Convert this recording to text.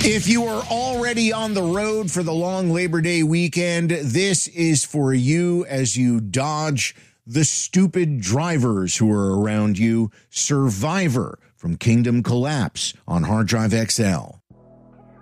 If you are already on the road for the long Labor Day weekend, this is for you as you dodge the stupid drivers who are around you. Survivor from Kingdom Collapse on Hard Drive XL.